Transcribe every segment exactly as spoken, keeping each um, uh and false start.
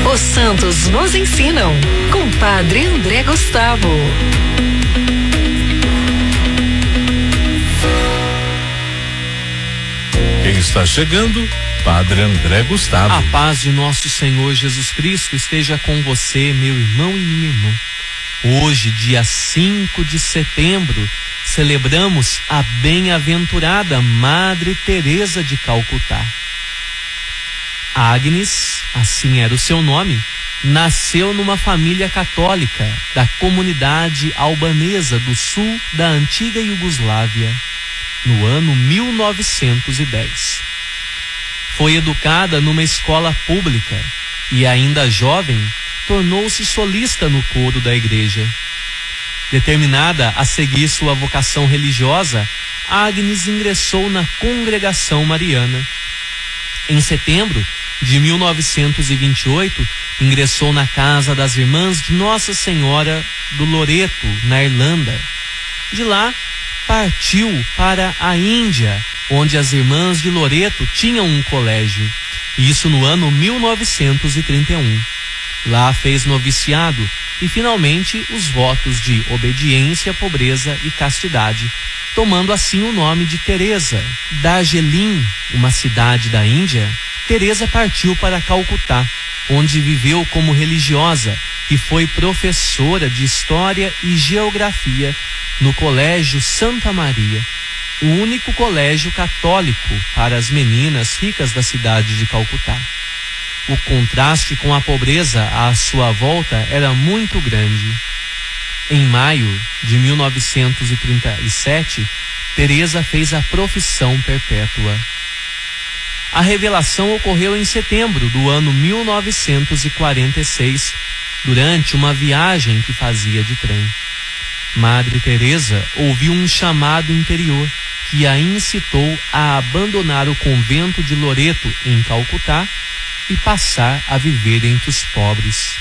Os santos nos ensinam, com Padre André Gustavo. Quem está chegando? Padre André Gustavo. A paz de nosso Senhor Jesus Cristo esteja com você, meu irmão e minha irmã. Hoje, dia cinco de setembro, celebramos a bem-aventurada Madre Teresa de Calcutá. Agnes, assim era o seu nome, nasceu numa família católica da comunidade albanesa do sul da antiga Iugoslávia, no ano mil novecentos e dez. Foi educada numa escola pública e, ainda jovem, tornou-se solista no coro da igreja. Determinada a seguir sua vocação religiosa, Agnes ingressou na Congregação Mariana. Em setembro de mil novecentos e vinte e oito, ingressou na casa das Irmãs de Nossa Senhora do Loreto, na Irlanda. De lá, partiu para a Índia, onde as Irmãs de Loreto tinham um colégio. Isso no ano mil novecentos e trinta e um. Lá fez noviciado e finalmente os votos de obediência, pobreza e castidade, tomando assim o nome de Teresa. Darjeeling, uma cidade da Índia, Teresa partiu para Calcutá, onde viveu como religiosa e foi professora de História e Geografia no Colégio Santa Maria, o único colégio católico para as meninas ricas da cidade de Calcutá. O contraste com a pobreza à sua volta era muito grande. Em maio de mil novecentos e trinta e sete, Teresa fez a profissão perpétua. A revelação ocorreu em setembro do ano mil novecentos e quarenta e seis, durante uma viagem que fazia de trem. Madre Teresa ouviu um chamado interior que a incitou a abandonar o convento de Loreto, em Calcutá, e passar a viver entre os pobres.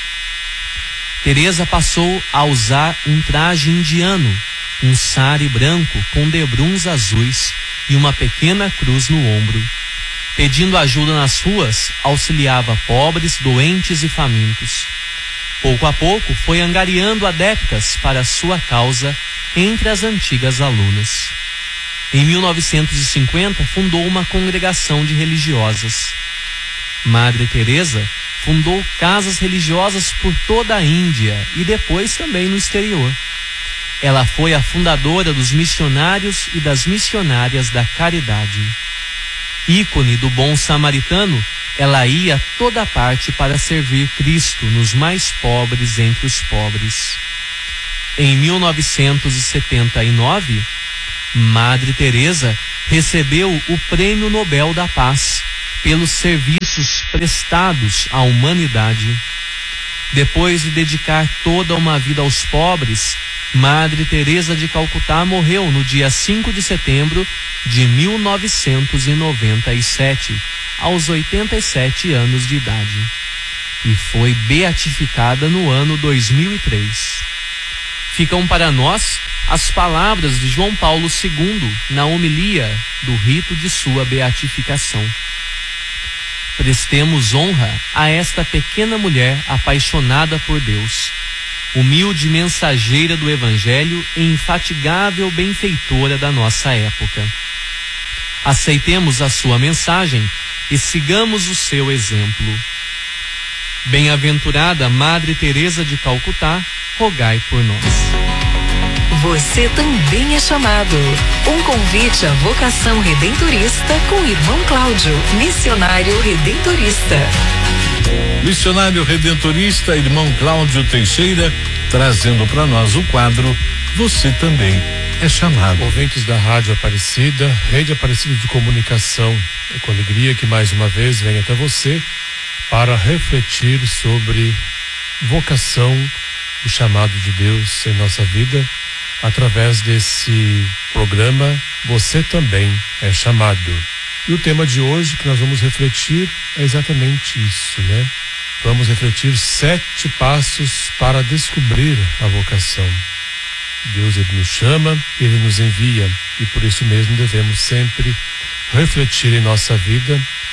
Teresa passou a usar um traje indiano, um sari branco com debruns azuis e uma pequena cruz no ombro. Pedindo ajuda nas ruas, auxiliava pobres, doentes e famintos. Pouco a pouco foi angariando adeptas para sua causa entre as antigas alunas. Em mil novecentos e cinquenta, fundou uma congregação de religiosas. Madre Teresa fundou casas religiosas por toda a Índia e depois também no exterior. Ela foi a fundadora dos missionários e das missionárias da caridade. Ícone do bom samaritano, ela ia a toda parte para servir Cristo nos mais pobres entre os pobres. Em mil novecentos e setenta e nove, Madre Teresa recebeu o Prêmio Nobel da Paz pelos serviços prestados à humanidade. Depois de dedicar toda uma vida aos pobres, Madre Teresa de Calcutá morreu no dia cinco de setembro de mil novecentos e noventa e sete, aos oitenta e sete anos de idade, e foi beatificada no ano dois mil e três. Ficam para nós as palavras de João Paulo segundo na homilia do rito de sua beatificação. Prestemos honra a esta pequena mulher apaixonada por Deus, humilde mensageira do Evangelho e infatigável benfeitora da nossa época. Aceitemos a sua mensagem e sigamos o seu exemplo. Bem-aventurada Madre Teresa de Calcutá, rogai por nós. Você também é chamado. Um convite à vocação redentorista com o irmão Cláudio, missionário redentorista. Missionário redentorista, irmão Cláudio Teixeira, trazendo para nós o quadro Você Também é Chamado. Ouvintes da Rádio Aparecida, Rede Aparecida de Comunicação, é com alegria que mais uma vez venho até você para refletir sobre vocação, o chamado de Deus em nossa vida, através desse programa Você Também é Chamado. E o tema de hoje que nós vamos refletir é exatamente isso, né? Vamos refletir sete passos para descobrir a vocação. Deus, Ele nos chama, Ele nos envia, e por isso mesmo devemos sempre refletir em nossa vida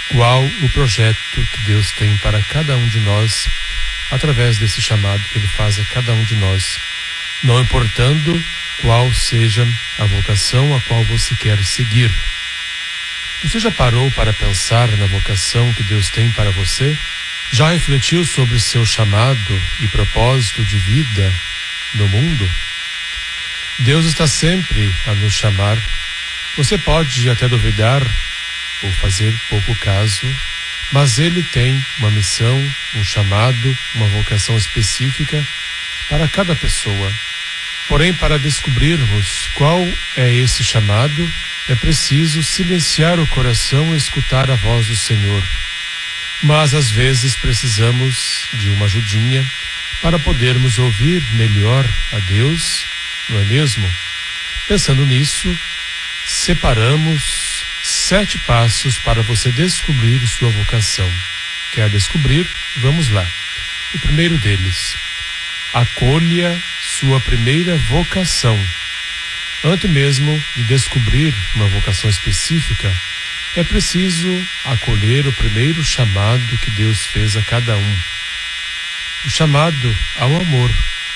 qual o projeto que Deus tem para cada um de nós, através desse chamado que Ele faz a cada um de nós, não importando qual seja a vocação a qual você quer seguir. Você já parou para pensar na vocação que Deus tem para você? Já refletiu sobre seu chamado e propósito de vida no mundo? Deus está sempre a nos chamar. Você pode até duvidar ou fazer pouco caso, mas Ele tem uma missão, um chamado, uma vocação específica para cada pessoa. Porém, para descobrirmos qual é esse chamado, é preciso silenciar o coração e escutar a voz do Senhor. Mas às vezes precisamos de uma ajudinha para podermos ouvir melhor a Deus, não é mesmo? Pensando nisso, separamos sete passos para você descobrir sua vocação. Quer descobrir? Vamos lá. O primeiro deles: acolha sua primeira vocação. Antes mesmo de descobrir uma vocação específica, é preciso acolher o primeiro chamado que Deus fez a cada um. O chamado ao amor.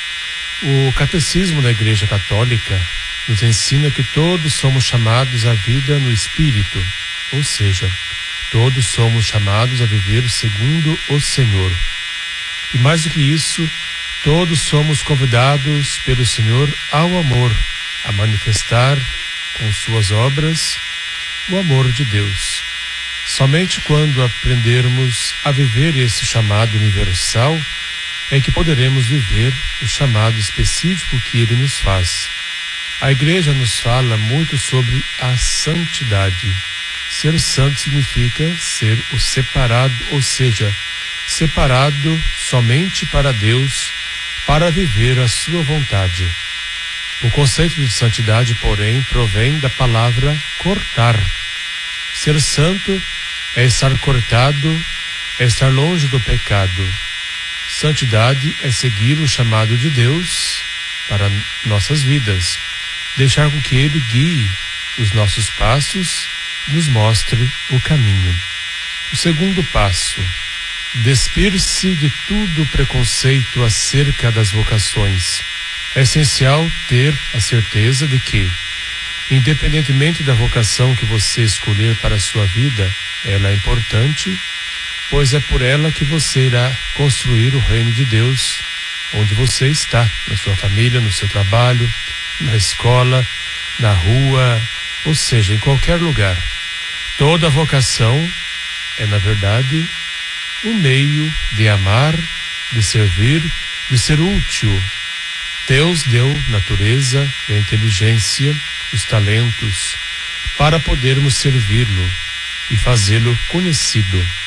O Catecismo da Igreja Católica nos ensina que todos somos chamados à vida no Espírito, ou seja, todos somos chamados a viver segundo o Senhor. E mais do que isso, todos somos convidados pelo Senhor ao amor, a manifestar com suas obras o amor de Deus. Somente quando aprendermos a viver esse chamado universal é que poderemos viver o chamado específico que Ele nos faz. A Igreja nos fala muito sobre a santidade. Ser santo significa ser o separado, ou seja, separado somente para Deus, para viver a sua vontade. O conceito de santidade, porém, provém da palavra cortar. Ser santo é estar cortado, é estar longe do pecado. Santidade é seguir o chamado de Deus para nossas vidas, deixar com que Ele guie os nossos passos, nos mostre o caminho. O segundo passo: despir-se de todo preconceito acerca das vocações. É essencial ter a certeza de que, independentemente da vocação que você escolher para a sua vida, ela é importante, pois é por ela que você irá construir o reino de Deus, onde você está, na sua família, no seu trabalho, na escola, na rua, ou seja, em qualquer lugar. Toda vocação é, na verdade, um meio de amar, de servir, de ser útil. Deus deu natureza e a inteligência, os talentos, para podermos servi-lo e fazê-lo conhecido.